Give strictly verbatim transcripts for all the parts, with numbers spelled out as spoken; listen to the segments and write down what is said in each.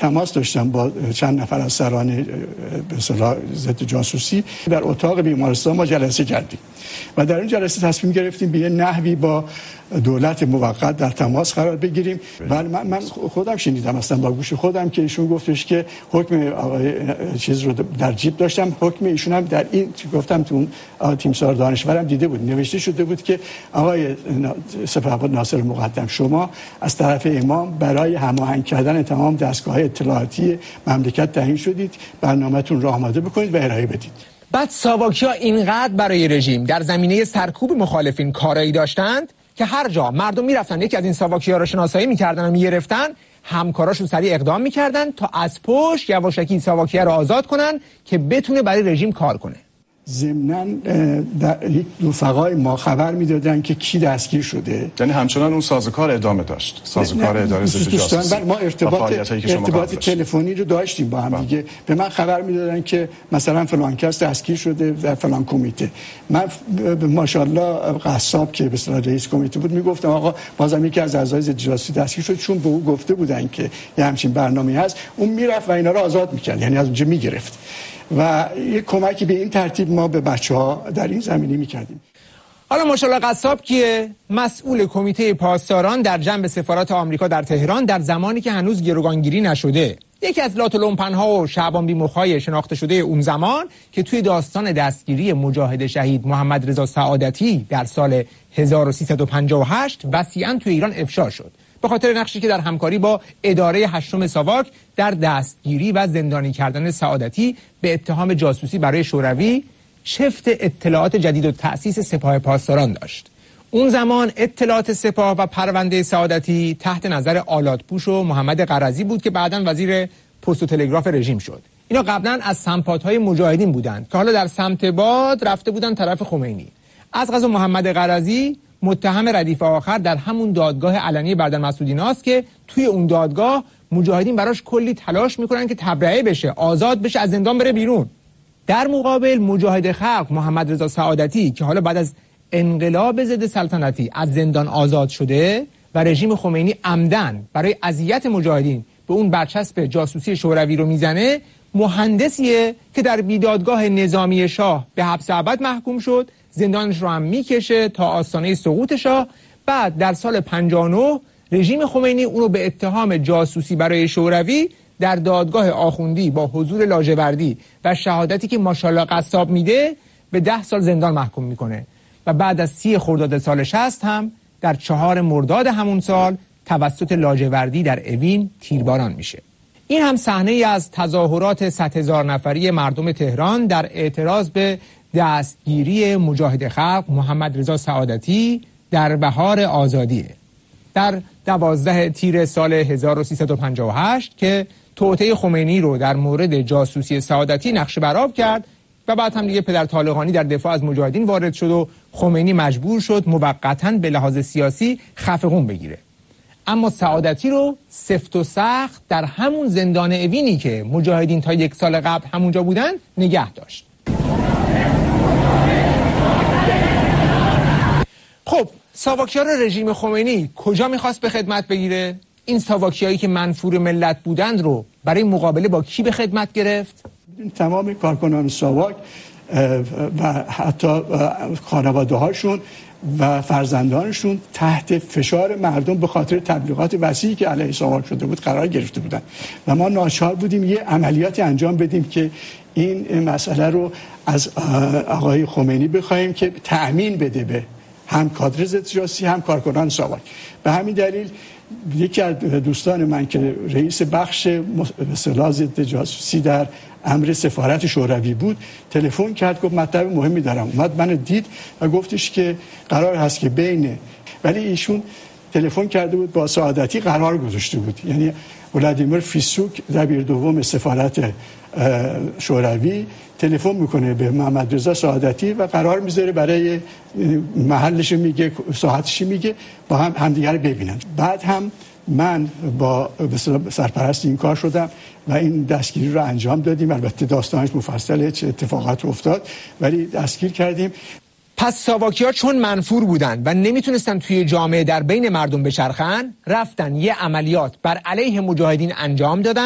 تماس داشتم با چند نفر از سران به اصطلاح ضد جاسوسی. در اتاق بیمارستان ما جلسه کردیم و در این جلسه تصمیم گرفتیم به نحوی با دولت موقت در تماس قرار بگیریم. ولی من, من خودم شنیدم اصلا با گوش خودم که ایشون گفتش که حکم آقای چیز رو در جیب داشتم، حکم ایشون هم در این گفتم تو اون تیمسار دانشورم دیده بود، نوشته شده بود که آقای سپهبد ناصر مقدم شما از طرف امام برای هماهنگ کردن تمام دستگاه‌های اطلاعاتی مملکت تعیین شدید، برنامه‌تون رو آماده بکنید و ارائه بدید. بعد ساواکیا اینقدر برای رژیم در زمینه سرکوب مخالفین کارایی داشتند که هر جا مردم میرفتن یکی از این ساواکیا رو شناسایی میکردن و میگرفتن، همکاراشون سریع اقدام میکردن تا از پشت یواشکی ساواکیا رو آزاد کنن که بتونه برای رژیم کار کنه. ضمناً یک رفقای ما خبر میدادن که کی دستگیر شده، یعنی همچنان اون سازوکار ادامه داشت، سازوکار اداره ضد جاسوسی. ما ارتباط ارتباط تلفنی رو داشتیم با هم دیگه. به من خبر میدادن که مثلا فلان کس دستگیر شده در فلان کمیته. من ماشاءالله قصاب که به اصطلاح رئیس کمیته بود میگفتم آقا بازم یکی از اعضای ضد جاسوسی دستگیر شد، چون به او گفته بودن که یه همچین برنامه‌ای هست. اون میرفت و اینا رو آزاد میکرد، یعنی از اونجا میگرفت و یک کمکی به این ترتیب ما به بچه‌ها در این زمینه می‌کردیم. حالا ماشاءالله قصاب که مسئول کمیته پاسداران در جنب سفارت آمریکا در تهران در زمانی که هنوز گروگانگیری نشده، یکی از لات و لومپن‌ها و شعبان بی‌مخ‌های شناخته شده اون زمان که توی داستان دستگیری مجاهد شهید محمد رضا سعادتی در سال هزار و سیصد و پنجاه و هشت وسیعاً توی ایران افشا شد، به خاطر نقشی که در همکاری با اداره هشتم ساواک در دستگیری و زندانی کردن سعادتی به اتهام جاسوسی برای شوروی، شفت اطلاعات جدید و تأسیس سپاه پاسداران داشت. اون زمان اطلاعات سپاه و پرونده سعادتی تحت نظر آلاتپوش و محمد قرضی بود که بعداً وزیر پست و تلگراف رژیم شد. اینا قبلا از سمپات‌های مجاهدین بودند که حالا در سمت باد رفته بودن طرف خمینی. از قضا محمد قرضی متهم ردیف آخر در همون دادگاه علنی بردر مسعودیناست که توی اون دادگاه مجاهدین براش کلی تلاش میکنن که تبرئه بشه، آزاد بشه، از زندان بره بیرون. در مقابل مجاهد خلق محمد رضا سعادتی که حالا بعد از انقلاب ضد سلطنتی از زندان آزاد شده و رژیم خمینی عمدن برای اذیت مجاهدین به اون برچسب جاسوسی شوروی رو میزنه، مهندسیه که در بیدادگاه نظامی شاه به حبس ابد محکوم شد، زندانش رو هم میکشه تا آستانه سقوط شاه. بعد در سال پنجاه و نه رژیم خمینی اونو به اتهام جاسوسی برای شوروی در دادگاه آخوندی با حضور لاجوردی و شهادتی که ماشاءالله قصاب میده به ده سال زندان محکوم میکنه و بعد از سی خرداد سال شصت هم در چهار مرداد همون سال توسط لاجوردی در اوین تیرباران میشه. این هم صحنه ای از تظاهرات صد هزار نفری مردم تهران در اعتراض به دستگیری مجاهد خلق محمد رضا سعادتی در بهار آزادیه، در دوازده تیر سال هزار و سیصد و پنجاه و هشت که توطئه خمینی رو در مورد جاسوسی سعادتی نقشه برآب کرد و بعد هم دیگه پدر طالقانی در دفاع از مجاهدین وارد شد و خمینی مجبور شد موقتاً به لحاظ سیاسی خفقون بگیره. اما سعادتی رو سفت و سخت در همون زندان اوینی که مجاهدین تا یک سال قبل همونجا بودن نگه داشت. خب ساواکیا رژیم خمینی کجا میخواست به خدمت بگیره؟ این ساواکیایی که منفور ملت بودند رو برای مقابله با کی به خدمت گرفت؟ تمام کارکنان ساواک و حتی خانواده هاشون و فرزندانشون تحت فشار مردم به خاطر تبلیغات وسیعی که علیه ساواک شده بود قرار گرفته بودن و ما ناچار بودیم یه عملیاتی انجام بدیم که این مسئله رو از آقای خمینی بخوایم که تأمین بده به هم کادر ضد جاسوسی هم کارکنان ساواک. به همین دلیل یکی از دوستان من که رئیس بخش اصطلاح ضد جاسوسی در امر سفارت شوروی بود تلفن کرد، گفت مطلب مهمی دارم. اومد منو دید و گفتش که قرار هست که بین، ولی ایشون تلفن کرده بود با سعادتی قرار گذاشته بود، یعنی ولادیمیر فیسوک دبیر دوم سفارت شوروی تلفن میکنه به محمد رضا سعادتی و قرار میذاره برای محلش میگه، ساعتش میگه، با هم همدیگه رو ببینن. بعد هم من با سرپرست این کار شدم و این دستگیری رو انجام دادیم. البته داستانش مفصله چه اتفاقات افتاد، ولی دستگیر کردیم. پس ساواکیا چون منفور بودن و نمیتونستن توی جامعه در بین مردم بچرخن، رفتن یه عملیات بر علیه مجاهدین انجام دادن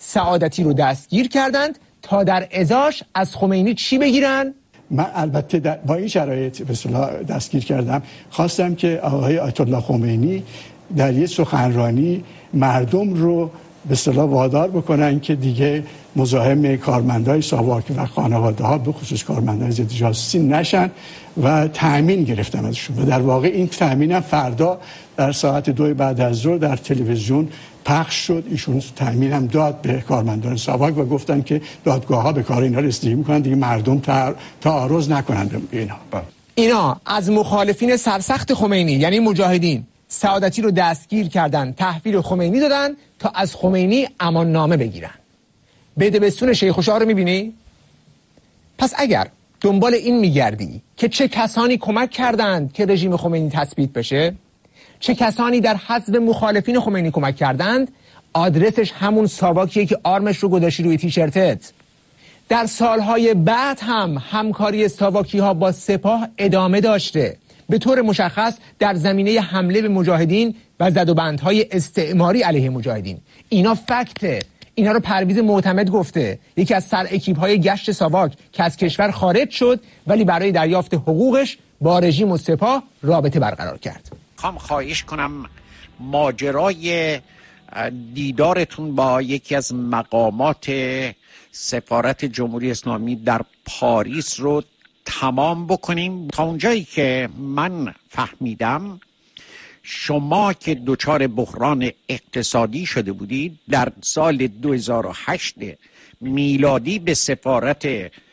سعادتی رو دستگیر کردند تا در ازاش از خمینی چی بگیرن؟ من البته با این شرایط به اصطلاح دستگیر کردم. خواستم که آقای آیت الله خمینی در یک سخنرانی مردم رو به اصطلاح وادار بکنن که دیگه مزاحم کارمندای ساواک و خانواده ها به خصوص کارمندای ضد جاسوسی نشن و تأمین گرفتم ازشون. و در واقع این تأمینم فردا در ساعت دو بعد از ظهر در تلویزیون پخش شد. ایشون تأمینم داد به کارمندان ساواک و گفتن که دادگاه ها به کار اینا رسیدگی میکنن، دیگه مردم تعارض نکنن به اینا. اینا از مخالفین سرسخت خمینی یعنی مجاهدین سعادتی رو دستگیر کردن، تحویل خمینی دادن تا از خمینی امان نامه بگیرن. بدبستون شیخ و شاه رو میبینی؟ پس اگر دنبال این میگردی که چه کسانی کمک کردند که رژیم خمینی تثبیت بشه، چه کسانی در حزب مخالفین خمینی کمک کردند، آدرسش همون ساواکیه که آرمش رو گذاشتی روی تیشرتت. در سالهای بعد هم همکاری ساواکی ها با سپاه ادامه داشته، به طور مشخص در زمینه حمله به مجاهدین و زدوبندهای استعماری علیه مجاهدین. اینا فکته. اینا رو پرویز معتمد گفته، یکی از سر اکیپ های گشت ساواک که از کشور خارج شد ولی برای دریافت حقوقش با رژیم و سپاه رابطه برقرار کرد. خواهم خواهش کنم ماجرای دیدارتون با یکی از مقامات سفارت جمهوری اسلامی در پاریس رو تمام بکنیم. تا اونجایی که من فهمیدم شما که دچار بحران اقتصادی شده بودید در سال دو هزار و هشت میلادی به سفارت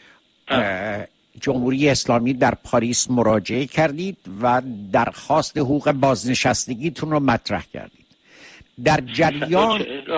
جمهوری اسلامی در پاریس مراجعه کردید و درخواست حقوق بازنشستگیتون رو مطرح کردید. در جریان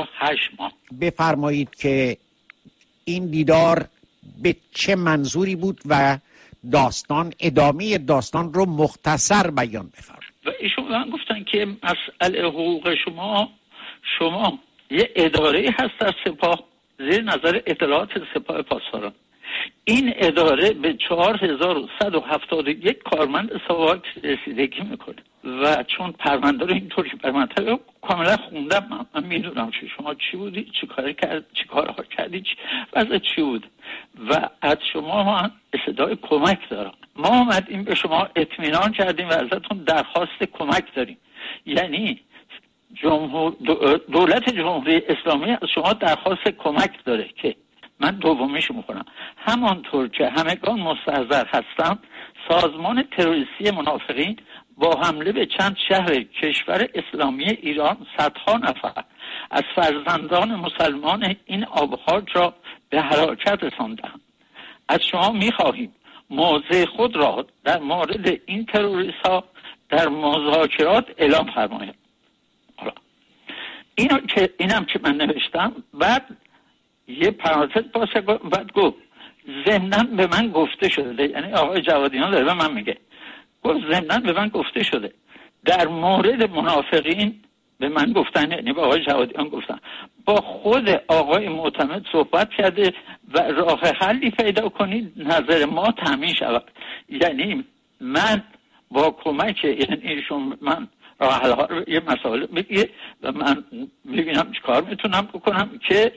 بفرمایید که این دیدار به چه منظوری بود و داستان ادامه داستان رو مختصر بیان بفرمایید. و ایشون من گفتن که مسئله حقوق شما شما یه اداره هست در سپاه زیر نظر اطلاعات سپاه پاسداران. این اداره به چهار هزار و صد و هفتاد و یک کارمند ساواک رسیدگی میکنه و چون پرونده رو اینطوری پرونده کاملا خوندم، من, من میدونم چه شما چی بودی، چی کار کرد، چی کارها کردی، وضع چی بود و از شما ما استدعای کمک دارم. ما آمدیم به شما اطمینان کردیم و ازتون درخواست کمک داریم. یعنی جمهور دولت جمهوری اسلامی از شما درخواست کمک داره که من دومیشو میکنم. همانطور که همگان مستحضر هستم، سازمان تروریستی منافقین با حمله به چند شهر کشور اسلامی ایران صدها نفر از فرزندان مسلمان این آبخاک را به هلاکت رساندند. از شما میخواهیم موضع خود را در مورد این تروریست ها در مذاکرات اعلام فرمایید. حالا اینو که اینم که من نوشتم، بعد یه پرانتز باشه، بعد گفت ضمناً به من گفته شده، یعنی آقای جوادیان داره به من میگه، گفت ضمناً به من گفته شده در مورد منافقین به من گفتن، یعنی به آقای جوادیان گفتن، با خود آقای معتمد صحبت کرده و راه حلی پیدا کنید نظر ما تامین شود. یعنی من با کمک یعنی ایشون من راه حل ها یه مسائل بگیه و من ببینم چی کار میتونم بکنم که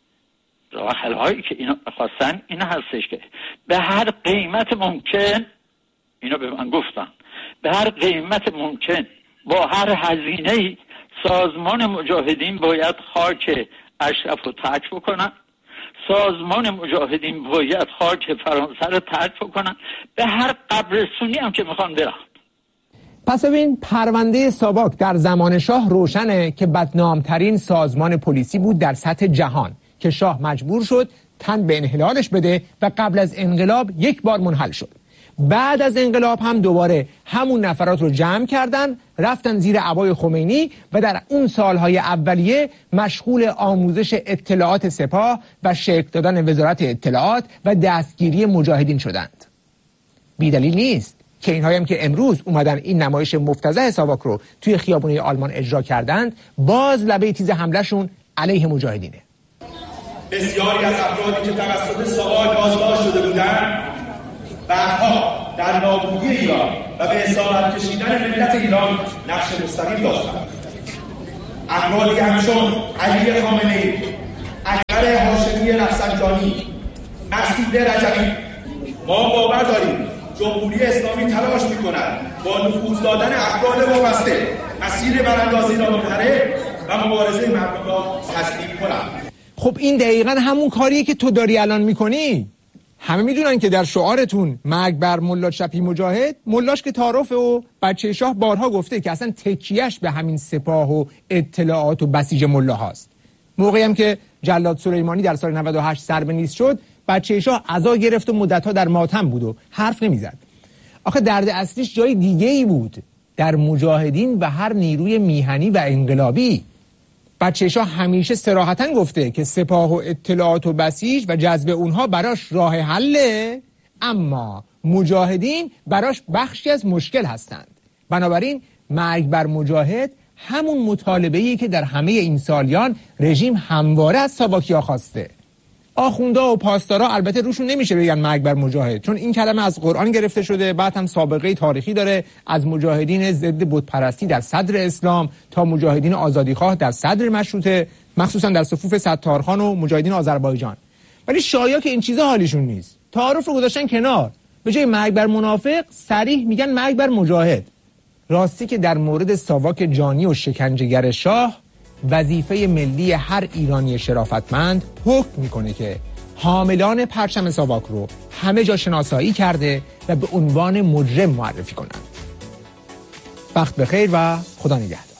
راه حل هایی که اینا خواستن این هستش که به هر قیمت ممکن، اینا به من گفتن، به هر قیمت ممکن با هر هزینه‌ای سازمان مجاهدین باید خاک اشرف رو ترک بکنن، سازمان مجاهدین باید خاک فرانسه رو ترک بکنن، به هر قبرستونی هم که میخوان برن. پس ببین پرونده ساواک در زمان شاه روشنه که بدنامترین سازمان پلیسی بود در سطح جهان که شاه مجبور شد تن به انحلالش بده و قبل از انقلاب یک بار منحل شد. بعد از انقلاب هم دوباره همون نفرات رو جمع کردن، رفتن زیر عبای خمینی و در اون سالهای اولیه مشغول آموزش اطلاعات سپاه و شکل دادن وزارت اطلاعات و دستگیری مجاهدین شدند. بیدلیل نیست که اینهایی هم که امروز اومدن این نمایش مفتضح ساواک رو توی خیابونی آلمان اجرا کردند، باز لبه تیز حملهشون علیه مجاهدینه. بسیاری از افرادی که توسط ساواک بازداشت شده بودند بعدها در نابودی ایران و به اسارت کشیدن ملت ایران نقش مستقیم داشتند. افرادی همچون علی خامنه‌ای، اکبر رفسنجانی، مقصود رجبی. ما باور داریم جمهوری اسلامی تلاش می‌کند با نفوذ دادن افراد وابسته مسیر براندازی را منحرف و مبارزه مردم را تسلیم کند. خب این دقیقاً همون کاریه که تو داری الان میکنی. همه میدونن که در شعارتون مرگ بر ملا شفیع مجاهد، ملاش که تعارف و بچه شاه بارها گفته که اصلا تکیهش به همین سپاه و اطلاعات و بسیج ملا هاست. موقعی هم که جلاد سلیمانی در سال نود و هشت سر به نیست شد، بچه شاه عزا گرفت و مدت‌ها در ماتم بود و حرف نمیزد. آخه درد اصلیش جای دیگه ای بود، در مجاهدین و هر نیروی میهنی و انقلابی. بچه شاه همیشه صراحتاً گفته که سپاه و اطلاعات و بسیج و جذب اونها براش راه حله، اما مجاهدین براش بخشی از مشکل هستند. بنابراین مرگ بر مجاهد همون مطالبه‌ای که در همه این سالیان رژیم همواره از ساواکیا خواسته. آخوندا و پاسدارا البته روشون نمیشه بگن مرگ بر مجاهد، چون این کلمه از قرآن گرفته شده، بعد هم سابقه تاریخی داره از مجاهدین ضد بتپرستی در صدر اسلام تا مجاهدین آزادیخواه در صدر مشروطه، مخصوصا در صفوف ستارخان و مجاهدین آذربایجان. ولی شایا که این چیزا حالیشون نیست، تعارف رو گذاشتن کنار، به جای مرگ بر منافق صریح میگن مرگ بر مجاهد. راستی که در مورد ساواک جانی و شکنجهگر شاه، وظیفه ملی هر ایرانی شرافتمند حکم میکنه که حاملان پرچم ساواک رو همه جا شناسایی کرده و به عنوان مجرم معرفی کنند. وقت بخیر و خدا نگهدار.